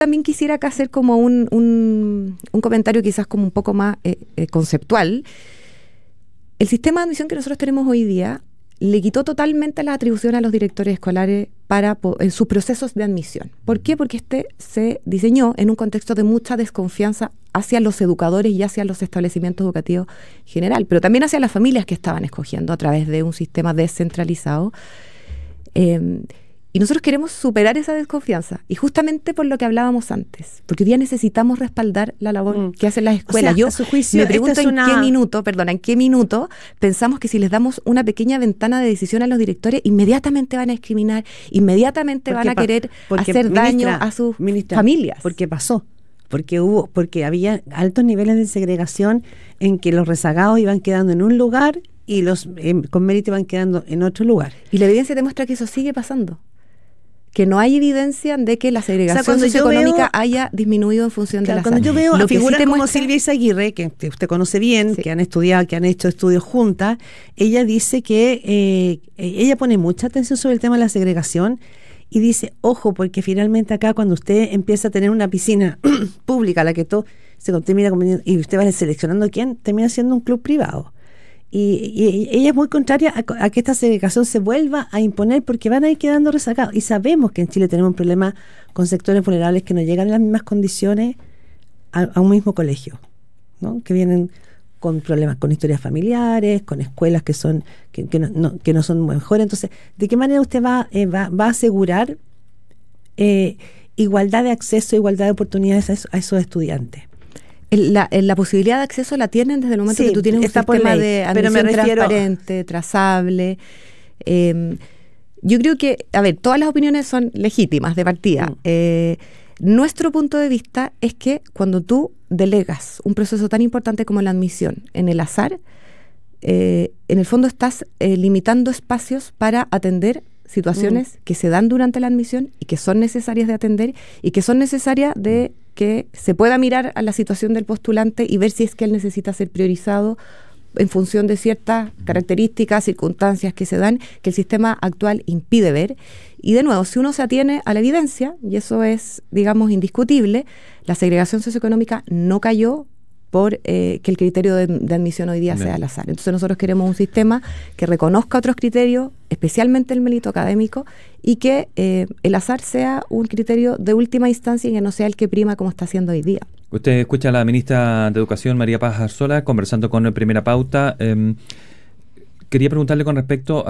también quisiera acá hacer como un comentario quizás como un poco más conceptual. El sistema de admisión que nosotros tenemos hoy día le quitó totalmente las atribuciones a los directores escolares en sus procesos de admisión. ¿Por qué? Porque se diseñó en un contexto de mucha desconfianza hacia los educadores y hacia los establecimientos educativos en general, pero también hacia las familias que estaban escogiendo a través de un sistema descentralizado. Y nosotros queremos superar esa desconfianza, y justamente por lo que hablábamos antes, porque hoy día necesitamos respaldar la labor que hacen las escuelas. O sea, a su juicio, me pregunto en qué minuto pensamos que si les damos una pequeña ventana de decisión a los directores, inmediatamente van a discriminar, inmediatamente van a querer hacer daño a sus familias. Porque pasó. Porque había altos niveles de segregación en que los rezagados iban quedando en un lugar y los con mérito iban quedando en otro lugar. Y la evidencia demuestra que eso sigue pasando. Que no hay evidencia de que la segregación socioeconómica haya disminuido en función de la cuando yo veo a figuras como Silvia Izaguirre, que usted conoce bien, que han estudiado, que han hecho estudios juntas, ella dice que ella pone mucha atención sobre el tema de la segregación y dice, ojo, porque finalmente acá cuando usted empieza a tener una piscina pública, la que todo se termina y usted va seleccionando quién, termina siendo un club privado. Y ella es muy contraria a que esta segregación se vuelva a imponer, porque van a ir quedando rezagados. Y sabemos que en Chile tenemos un problema con sectores vulnerables que no llegan en las mismas condiciones a un mismo colegio, ¿no? Que vienen con problemas, con historias familiares, con escuelas que no son mejores. Entonces, ¿de qué manera usted va a asegurar igualdad de acceso, igualdad de oportunidades a esos estudiantes? La posibilidad de acceso la tienen desde el momento que tú tienes un sistema de admisión transparente, trazable. Yo creo que, todas las opiniones son legítimas de partida. Nuestro punto de vista es que cuando tú delegas un proceso tan importante como la admisión en el azar, en el fondo estás limitando espacios para atender situaciones que se dan durante la admisión y que son necesarias de atender y que son necesarias de que se pueda mirar a la situación del postulante y ver si es que él necesita ser priorizado en función de ciertas características, circunstancias que se dan, que el sistema actual impide ver. Y de nuevo, si uno se atiene a la evidencia, y eso es, digamos, indiscutible, la segregación socioeconómica no cayó por que el criterio de admisión hoy día sea al azar. Entonces nosotros queremos un sistema que reconozca otros criterios, especialmente el mérito académico, y que el azar sea un criterio de última instancia y que no sea el que prima como está haciendo hoy día. Usted escucha a la ministra de Educación, María Paz Arzola, conversando con Primera Pauta. Quería preguntarle con respecto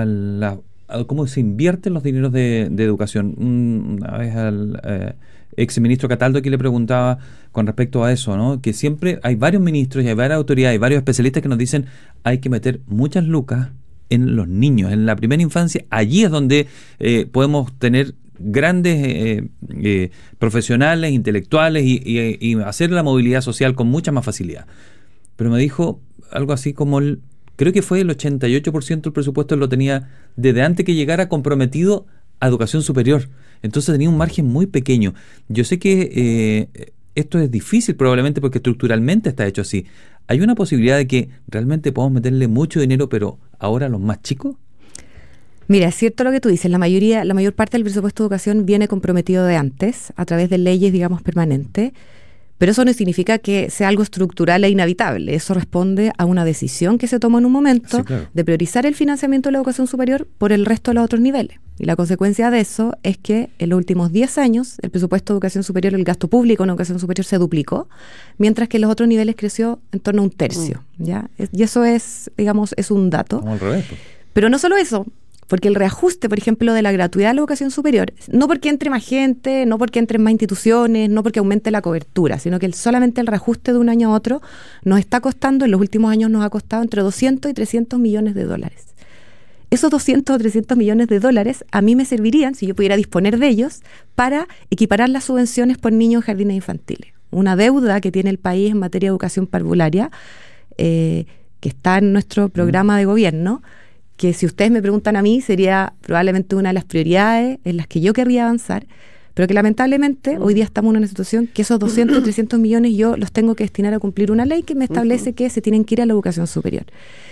a cómo se invierten los dineros de educación. Una vez al exministro Cataldo aquí le preguntaba con respecto a eso, ¿no? Que siempre hay varios ministros y hay varias autoridades y varios especialistas que nos dicen hay que meter muchas lucas en los niños, en la primera infancia. Allí es donde podemos tener grandes profesionales, intelectuales y hacer la movilidad social con mucha más facilidad. Pero me dijo algo así como creo que fue el 88% del presupuesto lo tenía desde antes que llegara comprometido a educación superior. Entonces tenía un margen muy pequeño. Yo sé que esto es difícil probablemente porque estructuralmente está hecho así. ¿Hay una posibilidad de que realmente podamos meterle mucho dinero, pero ahora a los más chicos? Mira, es cierto lo que tú dices. La mayor parte del presupuesto de educación viene comprometido de antes, a través de leyes, digamos, permanentes. Pero eso no significa que sea algo estructural e inevitable. Eso responde a una decisión que se tomó en un momento de priorizar el financiamiento de la educación superior por el resto de los otros niveles. Y la consecuencia de eso es que en los últimos 10 años el presupuesto de educación superior, el gasto público en educación superior se duplicó, mientras que en los otros niveles creció en torno a un tercio. ¿Ya? Y eso es, digamos, es un dato. Como al revés, pues. Pero no solo eso. Porque el reajuste, por ejemplo, de la gratuidad de la educación superior, no porque entre más gente, no porque entren más instituciones, no porque aumente la cobertura, sino que solamente el reajuste de un año a otro nos está costando, en los últimos años nos ha costado entre 200 y 300 millones de dólares. Esos 200 o 300 millones de dólares a mí me servirían, si yo pudiera disponer de ellos, para equiparar las subvenciones por niños en jardines infantiles. Una deuda que tiene el país en materia de educación parvularia, que está en nuestro programa de gobierno, que si ustedes me preguntan a mí, sería probablemente una de las prioridades en las que yo querría avanzar, pero que lamentablemente hoy día estamos en una situación que esos 200 o 300 millones yo los tengo que destinar a cumplir una ley que me establece que se tienen que ir a la educación superior.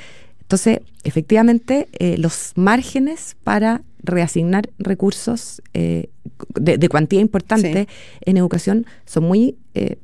Entonces, efectivamente, los márgenes para reasignar recursos de cuantía importante en educación son muy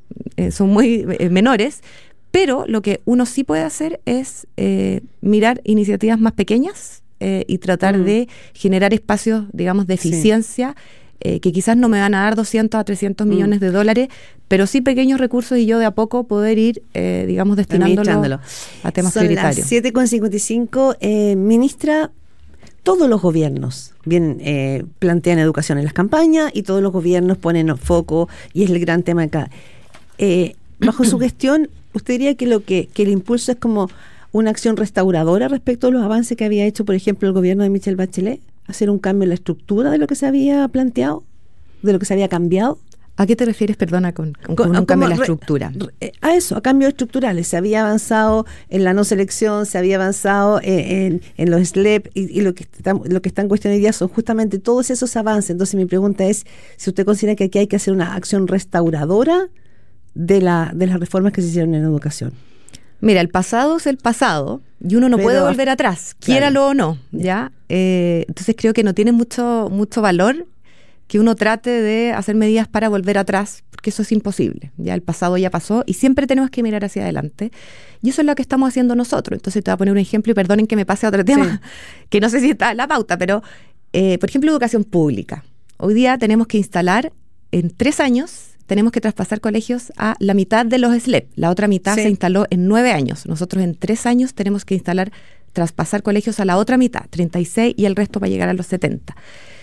menores, pero lo que uno sí puede hacer es mirar iniciativas más pequeñas y tratar de generar espacios, digamos, de eficiencia que quizás no me van a dar 200 a 300 millones de dólares, pero sí pequeños recursos y yo de a poco poder ir, digamos, destinándolo a temas prioritarios. Son las 7:55. Ministra, todos los gobiernos plantean educación en las campañas y todos los gobiernos ponen foco y es el gran tema acá. Bajo su gestión, ¿usted diría que el impulso es como una acción restauradora respecto a los avances que había hecho, por ejemplo, el gobierno de Michelle Bachelet? ¿Hacer un cambio en la estructura de lo que se había planteado? ¿De lo que se había cambiado? ¿A qué te refieres, perdona, con un cambio en la estructura? A eso, a cambios estructurales. Se había avanzado en la no selección, se había avanzado en los SLEP y lo que está en cuestión hoy día son justamente todos esos avances. Entonces mi pregunta es si usted considera que aquí hay que hacer una acción restauradora de las reformas que se hicieron en educación. Mira, el pasado es el pasado y uno no puede volver atrás, quiéralo o no, ¿ya? Entonces creo que no tiene mucho valor que uno trate de hacer medidas para volver atrás, porque eso es imposible. Ya el pasado ya pasó y siempre tenemos que mirar hacia adelante. Y eso es lo que estamos haciendo nosotros. Entonces te voy a poner un ejemplo y perdonen que me pase a otro tema, que no sé si está en la pauta, pero por ejemplo, educación pública. Hoy día tenemos que instalar en 3 años, tenemos que traspasar colegios a la mitad de los SLEP. La otra mitad se instaló en 9 años. Nosotros en 3 años tenemos que traspasar colegios a la otra mitad, 36, y el resto va a llegar a los 70.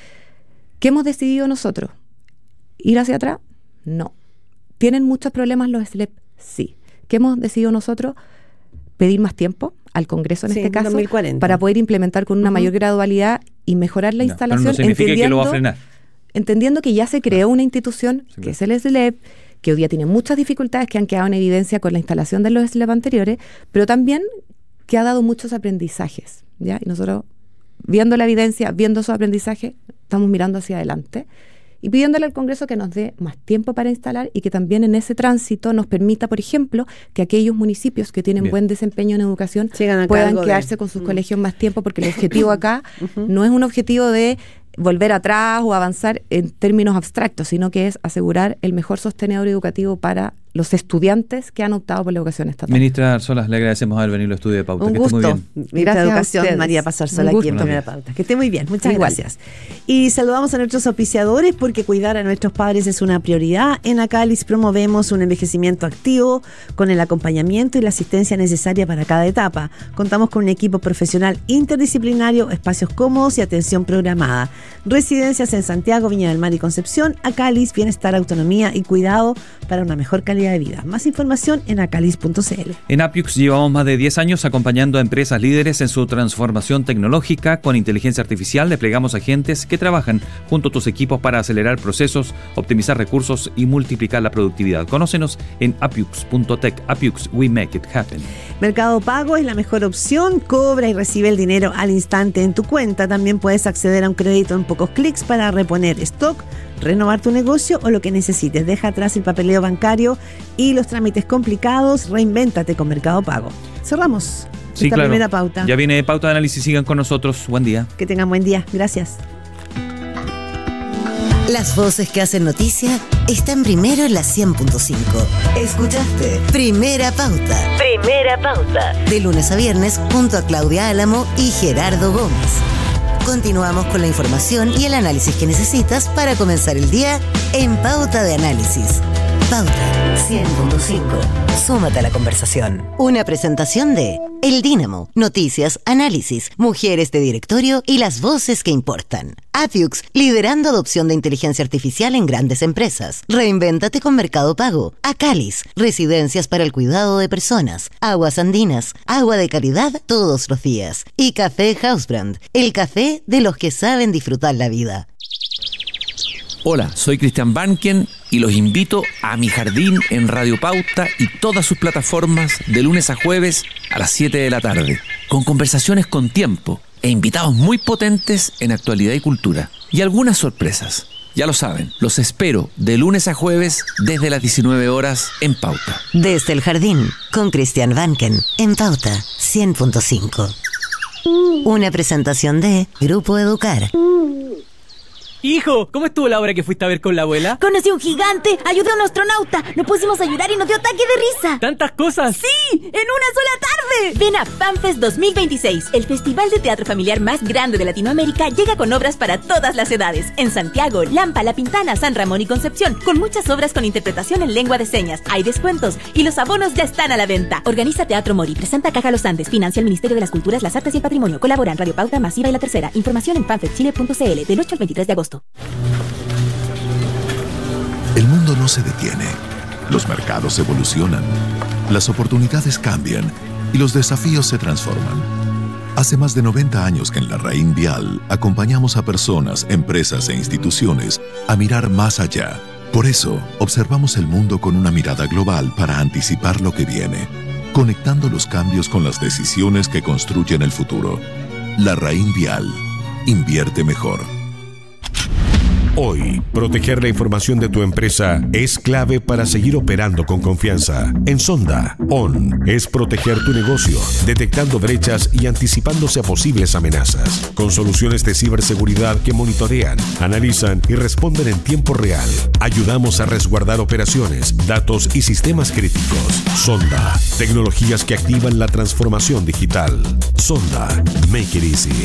¿Qué hemos decidido nosotros? ¿Ir hacia atrás? No. ¿Tienen muchos problemas los SLEP? Sí. ¿Qué hemos decidido nosotros? Pedir más tiempo al Congreso en este caso 2040. Para poder implementar con una mayor gradualidad y mejorar la instalación. Pero no significa que lo va a frenar. Entendiendo que ya se creó una institución que es el SLEP, que hoy día tiene muchas dificultades que han quedado en evidencia con la instalación de los SLEP anteriores, pero también que ha dado muchos aprendizajes, ¿ya? Y nosotros, viendo la evidencia, viendo esos aprendizajes, estamos mirando hacia adelante y pidiéndole al Congreso que nos dé más tiempo para instalar y que también en ese tránsito nos permita, por ejemplo, que aquellos municipios que tienen buen desempeño en educación puedan quedarse con sus colegios más tiempo, porque el objetivo acá no es un objetivo de volver atrás o avanzar en términos abstractos, sino que es asegurar el mejor sostenedor educativo para los estudiantes que han optado por la educación estatal. Ministra Arzola, le agradecemos haber venido al estudio de Pauta. Un gusto. Que esté muy bien. Ministra de Educación, María Paz Arzola, aquí en Primera Pauta. Que esté muy bien. Muchas gracias. Y saludamos a nuestros auspiciadores porque cuidar a nuestros padres es una prioridad. En Acalis promovemos un envejecimiento activo con el acompañamiento y la asistencia necesaria para cada etapa. Contamos con un equipo profesional interdisciplinario, espacios cómodos y atención programada. Residencias en Santiago, Viña del Mar y Concepción. Acalis, bienestar, autonomía y cuidado para una mejor calidad de vida. Más información en acalis.cl. En Appiux llevamos más de 10 años acompañando a empresas líderes en su transformación tecnológica. Con inteligencia artificial desplegamos agentes que trabajan junto a tus equipos para acelerar procesos, optimizar recursos y multiplicar la productividad. Conócenos en appiux.tech. Appiux, we make it happen. Mercado Pago es la mejor opción. Cobra y recibe el dinero al instante en tu cuenta. También puedes acceder a un crédito en pocos clics para reponer stock, renovar tu negocio o lo que necesites. Deja atrás el papeleo bancario y los trámites complicados. Reinvéntate con Mercado Pago. Cerramos esta primera pauta. Ya viene Pauta de Análisis. Sigan con nosotros. Buen día. Que tengan buen día. Gracias. Las voces que hacen noticia están primero en la 100.5. Escuchaste Primera Pauta. Primera Pauta. De lunes a viernes junto a Claudia Álamo y Gerardo Gómez. Continuamos con la información y el análisis que necesitas para comenzar el día en Pauta de Análisis. Pauta 100.5. Súmate a la conversación. Una presentación de El Dínamo, noticias, análisis, mujeres de directorio y las voces que importan. Appiux, liderando adopción de inteligencia artificial en grandes empresas. Reinvéntate con Mercado Pago. Acalis, residencias para el cuidado de personas. Aguas Andinas, agua de calidad todos los días. Y Café Housebrand, el café de los que saben disfrutar la vida. Hola, soy Cristian Banken y los invito a Mi Jardín en Radio Pauta y todas sus plataformas de lunes a jueves a las 7 de la tarde, con conversaciones con tiempo e invitados muy potentes en actualidad y cultura. Y algunas sorpresas. Ya lo saben, los espero de lunes a jueves desde las 19 horas en Pauta. Desde el Jardín, con Cristian Banken, en Pauta 100.5. Una presentación de Grupo Educar. Hijo, ¿cómo estuvo la obra que fuiste a ver con la abuela? Conocí a un gigante, ayudé a un astronauta, nos pusimos a llorar y nos dio ataque de risa. ¿Tantas cosas? ¡Sí! ¡En una sola tarde! Ven a FanFest 2026, el festival de teatro familiar más grande de Latinoamérica llega con obras para todas las edades. En Santiago, Lampa, La Pintana, San Ramón y Concepción, con muchas obras con interpretación en lengua de señas. Hay descuentos y los abonos ya están a la venta. Organiza Teatro Mori, presenta Caja Los Andes, financia el Ministerio de las Culturas, las Artes y el Patrimonio. Colaboran Radio Pauta, Masiva y La Tercera. Información en fanfestchile.cl del 8 al 23 de agosto. El mundo no se detiene. Los mercados evolucionan. Las oportunidades cambian y los desafíos se transforman. Hace más de 90 años que en la Raín Vial acompañamos a personas, empresas e instituciones a mirar más allá. Por eso, observamos el mundo con una mirada global para anticipar lo que viene, conectando los cambios con las decisiones que construyen el futuro. La Raín Vial. Invierte mejor. Hoy, proteger la información de tu empresa es clave para seguir operando con confianza. En Sonda, ON es proteger tu negocio, detectando brechas y anticipándose a posibles amenazas, con soluciones de ciberseguridad que monitorean, analizan y responden en tiempo real. Ayudamos a resguardar operaciones, datos y sistemas críticos. Sonda, tecnologías que activan la transformación digital. Sonda, make it easy.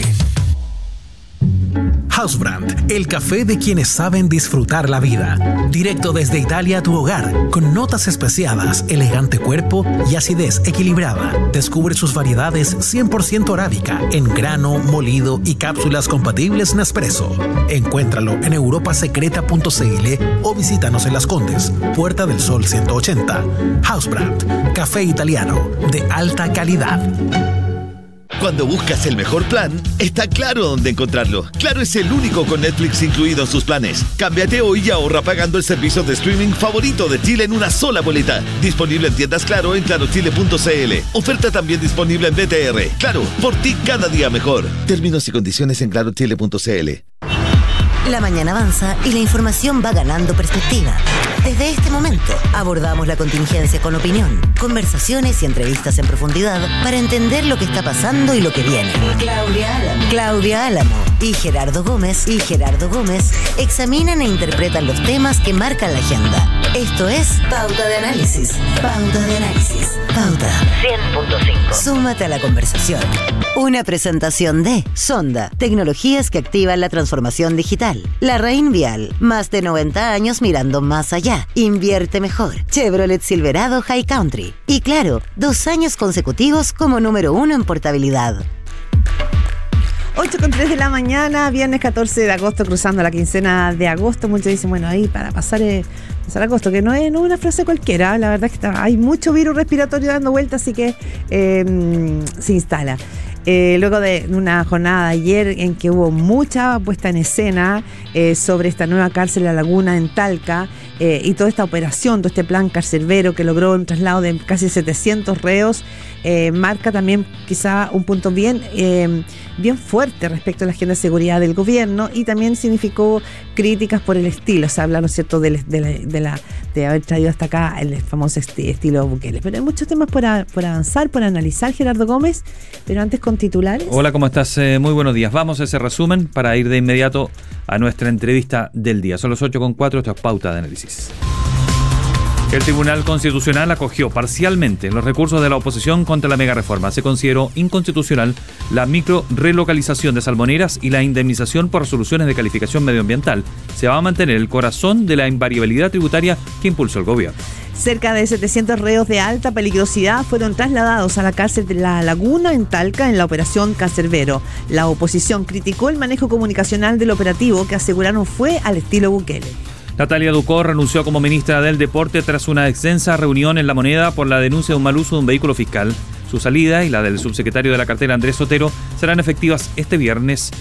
Housebrand, el café de quienes saben disfrutar la vida. Directo desde Italia a tu hogar, con notas especiadas, elegante cuerpo y acidez equilibrada. Descubre sus variedades 100% arábica, en grano, molido y cápsulas compatibles Nespresso. Encuéntralo en europasecreta.cl o visítanos en Las Condes, Puerta del Sol 180. Housebrand, café italiano de alta calidad. Cuando buscas el mejor plan, está Claro dónde encontrarlo. Claro es el único con Netflix incluido en sus planes. Cámbiate hoy y ahorra pagando el servicio de streaming favorito de Chile en una sola boleta. Disponible en tiendas Claro en clarochile.cl. Oferta también disponible en BTR. Claro, por ti cada día mejor. Términos y condiciones en clarochile.cl. La mañana avanza y la información va ganando perspectiva. Desde este momento abordamos la contingencia con opinión, conversaciones y entrevistas en profundidad para entender lo que está pasando y lo que viene. Claudia Álamo y Gerardo Gómez examinan e interpretan los temas que marcan la agenda. Esto es Pauta de Análisis. Pauta 100.5. Súmate a la conversación. Una presentación de Sonda, tecnologías que activan la transformación digital. La Raín Vial, más de 90 años mirando más allá. Invierte mejor. Chevrolet Silverado High Country. Y claro, 2 años consecutivos como número 1 en portabilidad. 8:03 de la mañana, viernes 14 de agosto, cruzando la quincena de agosto. Muchos dicen, bueno, ahí para pasar agosto, que no es una frase cualquiera. La verdad es que hay mucho virus respiratorio dando vueltas, así que se instala. Luego de una jornada de ayer en que hubo mucha puesta en escena sobre esta nueva cárcel La Laguna en Talca, y toda esta operación, todo este plan carcerbero que logró un traslado de casi 700 reos, marca también quizá un punto bien fuerte respecto a la agenda de seguridad del gobierno, y también significó críticas por el estilo. Se habla, ¿no es cierto?, de haber traído hasta acá el famoso estilo Bukele. Pero hay muchos temas por avanzar, por analizar, Gerardo Gómez, pero antes con titulares. Hola, ¿cómo estás? Muy buenos días. Vamos a ese resumen para ir de inmediato a nuestra entrevista del día. Son las 8:04, esta es Pauta de Análisis. El Tribunal Constitucional acogió parcialmente los recursos de la oposición contra la megareforma. Se consideró inconstitucional la micro relocalización de salmoneras y la indemnización por resoluciones de calificación medioambiental. Se va a mantener el corazón de la invariabilidad tributaria que impulsó el gobierno. Cerca de 700 reos de alta peligrosidad fueron trasladados a la cárcel de La Laguna en Talca en la operación Cancerbero. La oposición criticó el manejo comunicacional del operativo, que aseguraron fue al estilo Bukele. Natalia Ducó renunció como ministra del Deporte tras una extensa reunión en La Moneda por la denuncia de un mal uso de un vehículo fiscal. Su salida y la del subsecretario de la cartera Andrés Sotero serán efectivas este viernes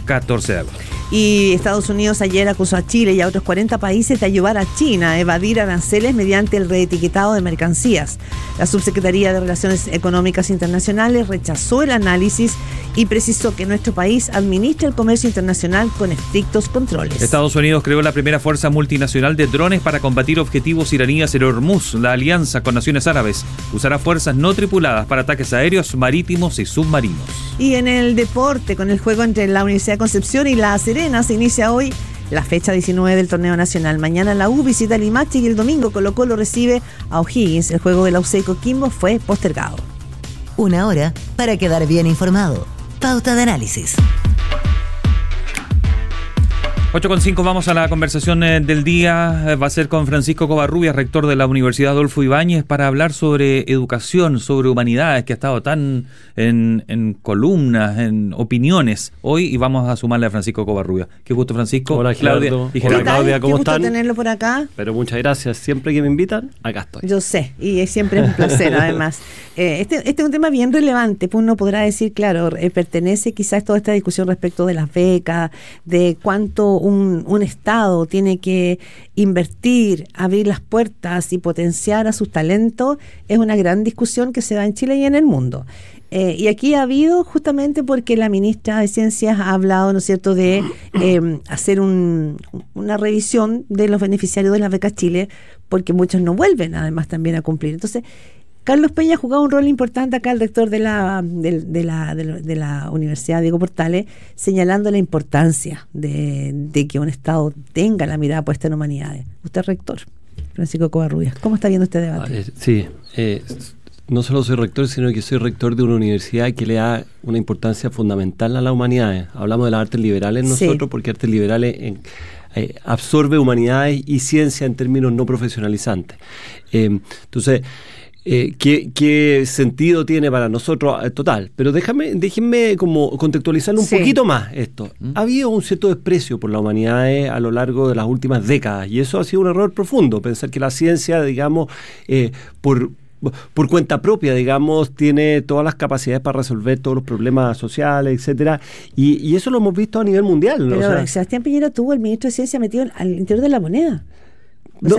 14 de agosto. Y Estados Unidos ayer acusó a Chile y a otros 40 países de ayudar a China a evadir aranceles mediante el reetiquetado de mercancías. La Subsecretaría de Relaciones Económicas Internacionales rechazó el análisis y precisó que nuestro país administra el comercio internacional con estrictos controles. Estados Unidos creó la primera fuerza multinacional de drones para combatir objetivos iraníes en Hormuz. La alianza con naciones árabes usará fuerzas no tripuladas para ataques aéreos, marítimos y submarinos. Y en el deporte, con el juego entre la Universidad de Concepción y La Serena, se inicia hoy la fecha 19 del torneo nacional. Mañana la U visita Limache y el domingo Colo-Colo recibe a O'Higgins. El juego de la UC y Coquimbo fue postergado. Una hora para quedar bien informado. Pauta de análisis. 8:05, vamos a la conversación del día. Va a ser con Francisco Covarrubias, rector de la Universidad Adolfo Ibáñez, para hablar sobre educación, sobre humanidades, que ha estado tan en columnas, en opiniones hoy, y vamos a sumarle a Francisco Covarrubias. Qué gusto, Francisco. Hola, Gerardo. Hola, Claudia, ¿cómo están? Qué gusto tenerlo por acá. Pero muchas gracias. Siempre que me invitan, acá estoy. Yo sé, y siempre es un placer, además. Este es un tema bien relevante, pues uno podrá decir, claro, pertenece quizás toda esta discusión respecto de las becas, de cuánto un Estado tiene que invertir, abrir las puertas y potenciar a sus talentos. Es una gran discusión que se da en Chile y en el mundo. Y aquí ha habido, justamente porque la ministra de Ciencias ha hablado, ¿no es cierto?, de hacer una revisión de los beneficiarios de las becas Chile, porque muchos no vuelven además también a cumplir. Entonces, Carlos Peña ha jugado un rol importante acá, el rector de la Universidad Diego Portales, señalando la importancia de que un Estado tenga la mirada puesta en humanidades. Usted, rector, Francisco Covarrubias, ¿cómo está viendo este debate? Sí, no solo soy rector, sino que soy rector de una universidad que le da una importancia fundamental a las humanidades. Hablamos de las artes liberales nosotros, porque artes liberales absorbe humanidades y ciencia en términos no profesionalizantes. Entonces, ¿qué sentido tiene para nosotros? Total, pero déjenme como contextualizarlo un poquito más esto. Ha habido un cierto desprecio por las humanidades a lo largo de las últimas décadas, y eso ha sido un error profundo, pensar que la ciencia, digamos, por cuenta propia, digamos, tiene todas las capacidades para resolver todos los problemas sociales, etcétera, y eso lo hemos visto a nivel mundial, ¿no? Pero Sebastián Piñera tuvo el ministro de Ciencia metido al interior de la moneda. No,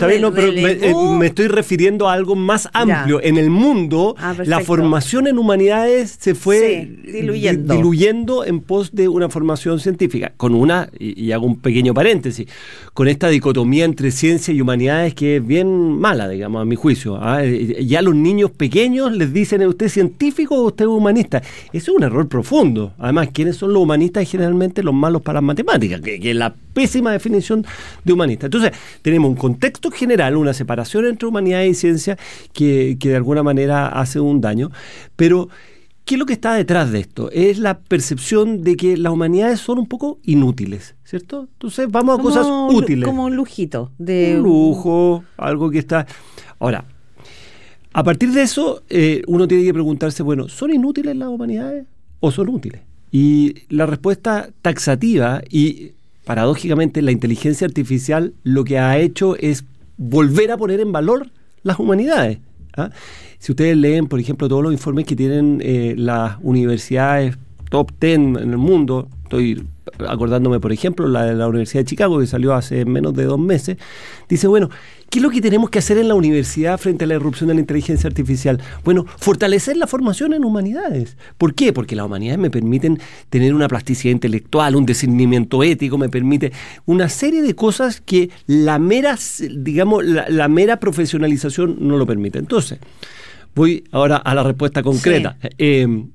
me estoy refiriendo a algo más amplio. Ya. En el mundo, la formación en humanidades se fue diluyendo en pos de una formación científica, con y hago un pequeño paréntesis, con esta dicotomía entre ciencia y humanidades que es bien mala, digamos, a mi juicio. Ya los niños pequeños les dicen, ¿usted es científico o usted es humanista? Eso es un error profundo. Además, ¿quiénes son los humanistas? Generalmente los malos para las matemáticas, que es la pésima definición de humanista. Entonces, tenemos un contexto general, una separación entre humanidad y ciencia que de alguna manera hace un daño, pero ¿qué es lo que está detrás de esto? Es la percepción de que las humanidades son un poco inútiles, ¿cierto? Entonces vamos a cosas útiles. Como un lujito. Un lujo, algo que está... Ahora, a partir de eso, uno tiene que preguntarse, bueno, ¿son inútiles las humanidades o son útiles? Y la respuesta taxativa y... paradójicamente, la inteligencia artificial lo que ha hecho es volver a poner en valor las humanidades. Si ustedes leen, por ejemplo, todos los informes que tienen las universidades top 10 en el mundo, estoy acordándome, por ejemplo, la de la Universidad de Chicago, que salió hace menos de 2 meses, dice, bueno, ¿qué es lo que tenemos que hacer en la universidad frente a la irrupción de la inteligencia artificial? Bueno, fortalecer la formación en humanidades. ¿Por qué? Porque las humanidades me permiten tener una plasticidad intelectual, un discernimiento ético, me permite una serie de cosas que la mera profesionalización no lo permite. Entonces, voy ahora a la respuesta concreta. Sí.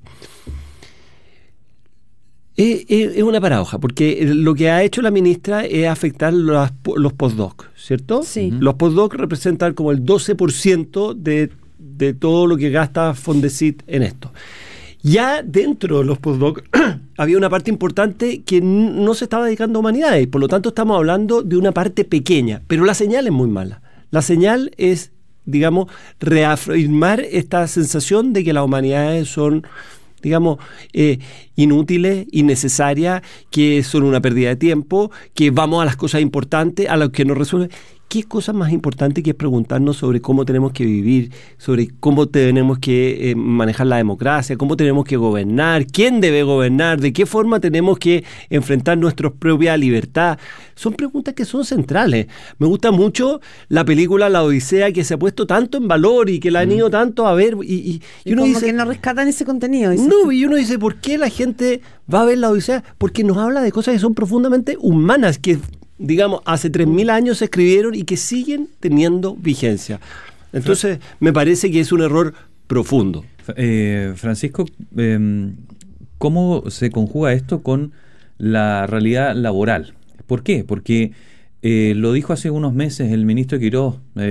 Es una paradoja, porque lo que ha hecho la ministra es afectar los postdoc, ¿cierto? Sí. Los postdoc representan como el 12% de todo lo que gasta Fondesit en esto. Ya dentro de los postdoc había una parte importante que no se estaba dedicando a humanidades, por lo tanto estamos hablando de una parte pequeña, pero la señal es muy mala. La señal es, digamos, reafirmar esta sensación de que las humanidades son, digamos, inútiles, innecesarias, que son una pérdida de tiempo, que vamos a las cosas importantes, a las que nos resuelven. qué cosa más importante que es preguntarnos sobre cómo tenemos que vivir, sobre cómo tenemos que manejar la democracia, cómo tenemos que gobernar, quién debe gobernar, de qué forma tenemos que enfrentar nuestra propia libertad. Son preguntas que son centrales. Me gusta mucho la película La Odisea, que se ha puesto tanto en valor y que la han ido tanto a ver. Y uno como dice, que no rescatan ese contenido. No, y uno dice, ¿por qué la gente va a ver La Odisea? Porque nos habla de cosas que son profundamente humanas, que digamos, hace 3.000 años se escribieron y que siguen teniendo vigencia. Entonces, me parece que es un error profundo. Francisco, ¿cómo se conjuga esto con la realidad laboral? ¿Por qué? Porque lo dijo hace unos meses el ministro Quirós,